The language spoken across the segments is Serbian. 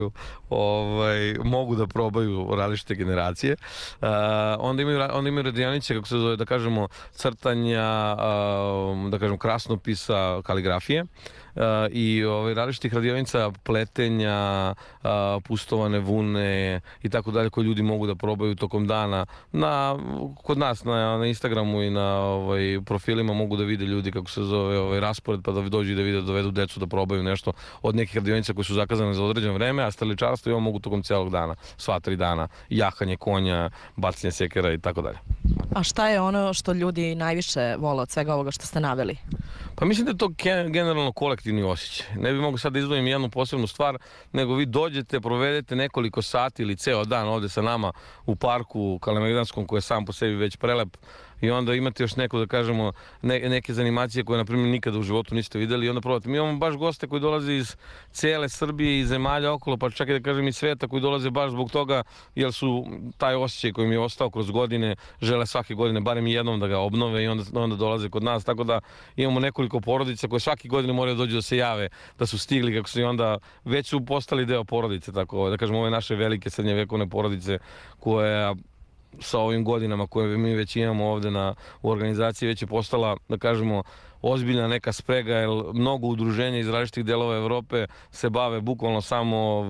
mogu da probaju različite generacije. Onda imaju radionice, kako se zove, da kažemo, crtanja, da kažemo, krasnopisa, kaligrafije i različitih radionica, pletenja, pustovane vune i tako dalje, koje ljudi mogu da probaju tokom dana. Kod nas na Instagramu i na profilima mogu da vide ljudi, kako se zove, raspored, pa da dođu i da vide, dovedu decu da probaju nešto od nekih radionica koje su zakazane za određeno vreme, a streličarstvo imamo mogu tokom cijelog dana, sva 3 dana, jahanje konja, bacanje sekera i tako dalje. A šta je ono što ljudi najviše vole od svega ovoga što ste naveli? Pa mislim da je to generalno kolektivni osjećaj. Ne bi mogu sad da izdvojim jednu posebnu stvar, nego vi dođete, provedete nekoliko sati ili ceo dan ovde sa nama u parku Kalemegdanskom, koji je sam po sebi već prelep, i onda imate još neko, da kažemo, neke zanimacije koje, na primjer, nikada u životu niste videli i onda probate. Mi imamo baš goste koji dolaze iz cijele Srbije i zemalja okolo, pa čak i, da kažem, i sveta, koji dolaze baš zbog toga, jer su taj osjećaj koji mi je ostao kroz godine, žele svake godine barem jednom da ga obnove i onda dolaze kod nas, tako da imamo nekoliko porodica koje svake godine moraju dođu da se jave, da su stigli, kako su i onda već su postali deo porodice, tako da kažemo, ove naše velike srednjevekovne porodice koja sa ovim godinama koje mi već imamo ovde u organizaciji već je postala, da kažemo, ozbiljna neka sprega, jer mnogo udruženja iz različitih delova Evrope se bave bukvalno samo,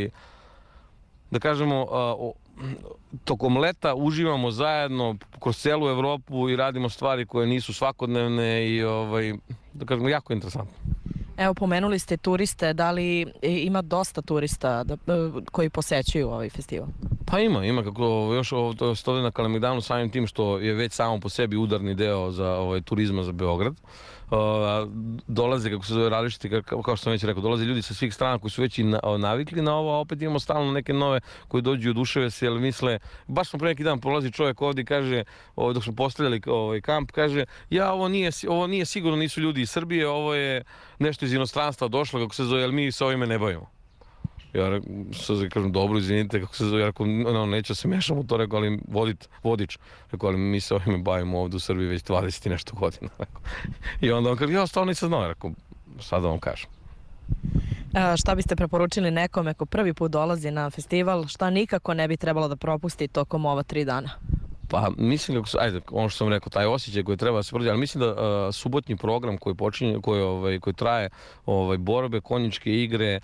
da kažemo, tokom leta uživamo zajedno kroz celu Evropu i radimo stvari koje nisu svakodnevne i, da kažemo, jako interesantno. Evo, pomenuli ste turiste, da li ima dosta turista koji posećuju ovaj festival? Pa ima, kako još ovde na Kalemegdanu, samim tim što je već samo po sebi udarni deo za turizma za Beograd. Dolaze, kako se zove, različiti, kao što sam već rekao, dolaze ljudi sa svih strana koji su već i navikli na ovo, a opet imamo stalno neke nove koji dođu i oduševe se, jer misle, baš smo pre neki dan prolazi čovjek ovdje i kaže, dok smo postavljali kamp, kaže, ovo nije sigurno nisu ljudi iz Srbije, ovo je nešto iz inostranstva došlo, kako se zove, jer mi se ovime ne bavimo. Ja kažem, dobro, izvinite, kako se zove, ja rekao, neću se mešam u to, rekao, ali vodič, rekao, ali mi se ovime bavimo ovdje u Srbiji već 20 i nešto godina, rekao. I onda on kaže, ja stvarno nisam znao, rekao, sad da vam kažem. Šta biste preporučili nekome ko prvi put dolazi na festival, šta nikako ne bi trebalo da propusti tokom ova 3 dana? Pa mislim, ono što sam rekao, taj osjećaj koji treba da se prođe, ali mislim da subotnji program koji počinje, koji traje, borbe, konjičke igre,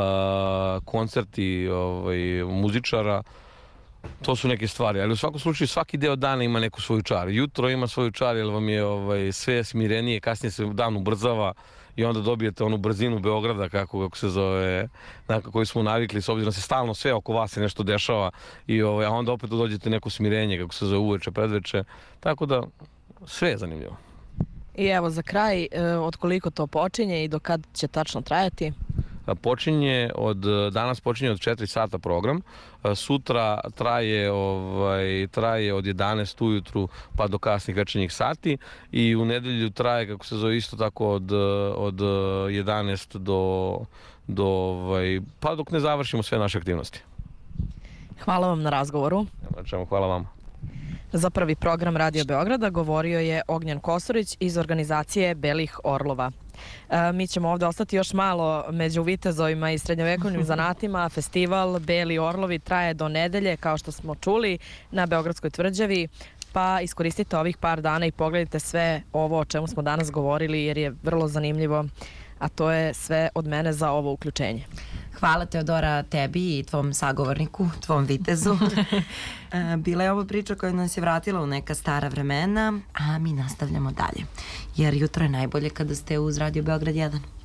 koncerti muzičara, to su neke stvari, ali u svakom slučaju svaki deo dana ima neku svoju čar. Jutro ima svoju čar, jer vam je sve smirenije, kasnije se dan ubrzava i onda dobijete onu brzinu Beograda, kako se zove, na koju smo navikli, s obzirom da se stalno sve oko vas se nešto dešava, a onda opet dođete neko smirenje, kako se zove, uveče, predveče, tako da sve je zanimljivo. I evo, za kraj, od koliko to počinje i do kad će tačno trajati? Danas počinje od 4 sata program, sutra traje od 11 ujutru pa do kasnih večernjih sati i u nedelju traje, kako se zove, isto tako od 11 pa dok ne završimo sve naše aktivnosti. Hvala vam na razgovoru. Hvala vam. Za prvi program Radio Beograda govorio je Ognjen Kosorić iz organizacije Belih Orlova. Mi ćemo ovdje ostati još malo među vitezovima i srednjovekovnim zanatima. Festival Beli Orlovi traje do nedelje, kao što smo čuli, na Beogradskoj tvrđavi, pa iskoristite ovih par dana i pogledajte sve ovo o čemu smo danas govorili, jer je vrlo zanimljivo, a to je sve od mene za ovo uključenje. Hvala, Teodora, tebi i tvom sagovorniku, tvom vitezu. Bila je ovo priča koja nas je vratila u neka stara vremena, a mi nastavljamo dalje. Jer jutro je najbolje kada ste uz Radio Beograd 1.